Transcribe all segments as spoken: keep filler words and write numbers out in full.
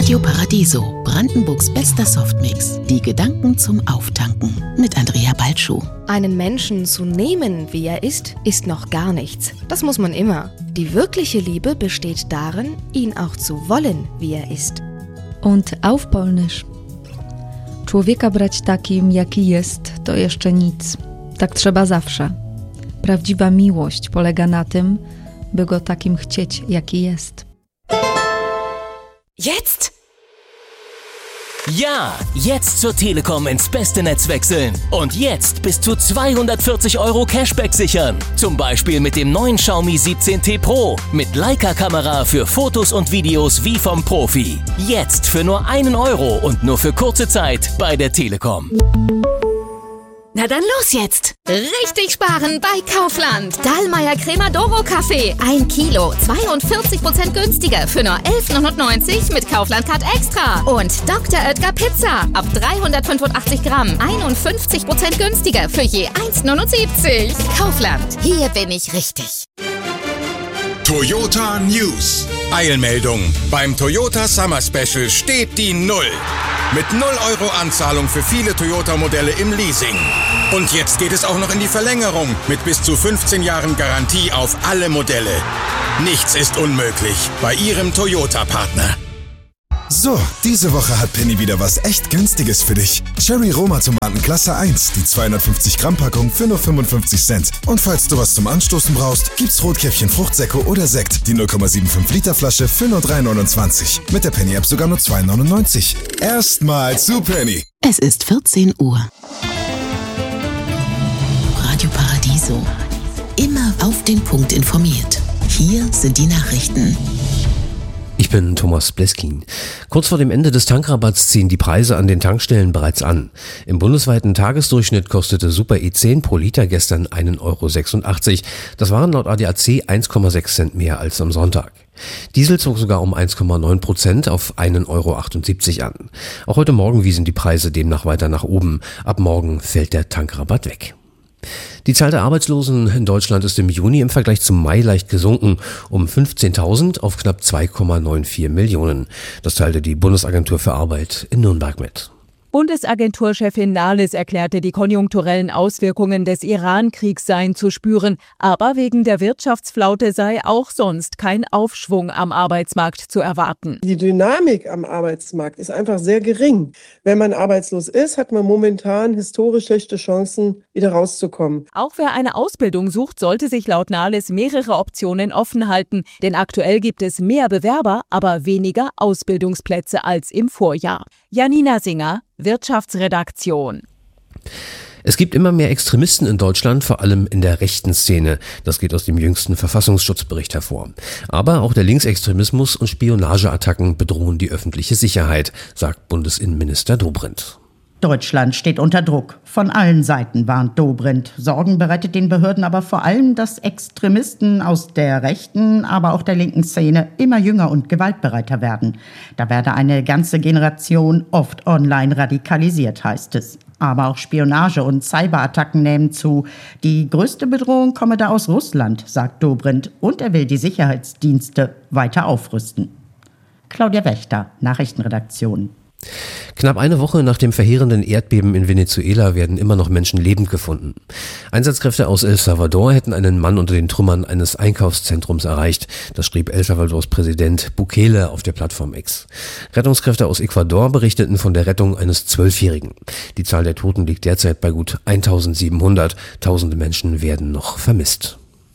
Radio Paradiso, Brandenburgs bester Softmix. Die Gedanken zum Auftanken mit Andrea Balschuh. Einen Menschen zu nehmen, wie er ist, ist noch gar nichts. Das muss man immer. Die wirkliche Liebe besteht darin, ihn auch zu wollen, wie er ist. Und auf Polnisch. Człowieka brać takim, jaki jest, to jeszcze nic. Tak trzeba zawsze. Prawdziwa miłość polega na tym, by go takim chcieć, jaki jest. Jetzt? Ja, jetzt zur Telekom ins beste Netz wechseln. Und jetzt bis zu zweihundertvierzig Euro Cashback sichern. Zum Beispiel mit dem neuen Xiaomi siebzehn T Pro. Mit Leica-Kamera für Fotos und Videos wie vom Profi. Jetzt für nur einen Euro und nur für kurze Zeit bei der Telekom. Na dann los jetzt! Richtig sparen bei Kaufland. Dallmayr Cremadoro Kaffee. Ein Kilo, zweiundvierzig Prozent günstiger für nur elf neunundneunzig mit Kaufland-Card Extra. Und Doktor Oetker Pizza. Ab dreihundertfünfundachtzig Gramm, einundfünfzig Prozent günstiger für je eins neunundsiebzig. Kaufland, hier bin ich richtig. Toyota News. Eilmeldung. Beim Toyota Summer Special steht die Null. Mit null Euro Anzahlung für viele Toyota-Modelle im Leasing. Und jetzt geht es auch noch in die Verlängerung mit bis zu fünfzehn Jahren Garantie auf alle Modelle. Nichts ist unmöglich bei Ihrem Toyota-Partner. So, diese Woche hat Penny wieder was echt Günstiges für dich. Cherry Roma Tomaten Klasse eins, die zweihundertfünfzig Gramm Packung für nur fünfundfünfzig Cent. Und falls du was zum Anstoßen brauchst, gibt's Rotkäppchen Fruchtsäcke oder Sekt, die null Komma fünfundsiebzig Liter Flasche für nur drei neunundzwanzig. Mit der Penny App sogar nur zwei neunundneunzig. Erstmal zu Penny. Es ist vierzehn Uhr. Radio Paradiso. Immer auf den Punkt informiert. Hier sind die Nachrichten. Ich bin Thomas Bleskin. Kurz vor dem Ende des Tankrabatts ziehen die Preise an den Tankstellen bereits an. Im bundesweiten Tagesdurchschnitt kostete Super E zehn pro Liter gestern ein Euro sechsundachtzig. Das waren laut A D A C eins Komma sechs Cent mehr als am Sonntag. Diesel zog sogar um eins Komma neun Prozent auf ein Euro achtundsiebzig an. Auch heute Morgen wiesen die Preise demnach weiter nach oben. Ab morgen fällt der Tankrabatt weg. Die Zahl der Arbeitslosen in Deutschland ist im Juni im Vergleich zum Mai leicht gesunken, um fünfzehntausend auf knapp zwei Komma vierundneunzig Millionen. Das teilte die Bundesagentur für Arbeit in Nürnberg mit. Bundesagenturchefin Nahles erklärte, die konjunkturellen Auswirkungen des Iran-Kriegs seien zu spüren, aber wegen der Wirtschaftsflaute sei auch sonst kein Aufschwung am Arbeitsmarkt zu erwarten. Die Dynamik am Arbeitsmarkt ist einfach sehr gering. Wenn man arbeitslos ist, hat man momentan historisch schlechte Chancen, wieder rauszukommen. Auch wer eine Ausbildung sucht, sollte sich laut Nahles mehrere Optionen offen halten, denn aktuell gibt es mehr Bewerber, aber weniger Ausbildungsplätze als im Vorjahr. Janina Singer, Wirtschaftsredaktion. Es gibt immer mehr Extremisten in Deutschland, vor allem in der rechten Szene. Das geht aus dem jüngsten Verfassungsschutzbericht hervor. Aber auch der Linksextremismus und Spionageattacken bedrohen die öffentliche Sicherheit, sagt Bundesinnenminister Dobrindt. Deutschland steht unter Druck. Von allen Seiten warnt Dobrindt. Sorgen bereitet den Behörden aber vor allem, dass Extremisten aus der rechten, aber auch der linken Szene immer jünger und gewaltbereiter werden. Da werde eine ganze Generation oft online radikalisiert, heißt es. Aber auch Spionage und Cyberattacken nehmen zu. Die größte Bedrohung komme da aus Russland, sagt Dobrindt. Und er will die Sicherheitsdienste weiter aufrüsten. Claudia Wächter, Nachrichtenredaktion. Knapp eine Woche nach dem verheerenden Erdbeben in Venezuela werden immer noch Menschen lebend gefunden. Einsatzkräfte aus El Salvador hätten einen Mann unter den Trümmern eines Einkaufszentrums erreicht. Das schrieb El Salvadors Präsident Bukele auf der Plattform X. Rettungskräfte aus Ecuador berichteten von der Rettung eines Zwölfjährigen. Die Zahl der Toten liegt derzeit bei gut eintausendsiebenhundert. Tausende Menschen werden noch vermisst.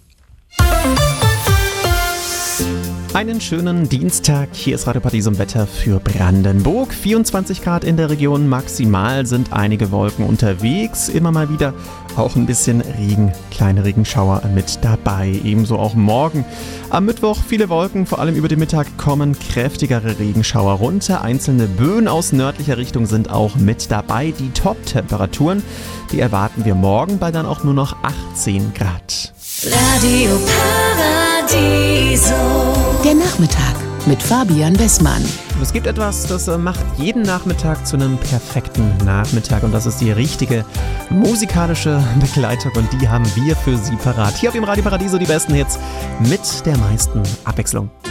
Einen schönen Dienstag, hier ist Radio Paradiso im Wetter für Brandenburg. vierundzwanzig Grad in der Region, maximal sind einige Wolken unterwegs, immer mal wieder auch ein bisschen Regen, kleine Regenschauer mit dabei. Ebenso auch morgen. Am Mittwoch viele Wolken, vor allem über den Mittag kommen kräftigere Regenschauer runter. Einzelne Böen aus nördlicher Richtung sind auch mit dabei. Die Top-Temperaturen, die erwarten wir morgen bei dann auch nur noch achtzehn Grad. Radio Paradiso. Der Nachmittag mit Fabian Wessmann. Und es gibt etwas, das macht jeden Nachmittag zu einem perfekten Nachmittag. Und das ist die richtige musikalische Begleitung. Und die haben wir für Sie parat. Hier auf dem Radio Paradiso die besten Hits mit der meisten Abwechslung.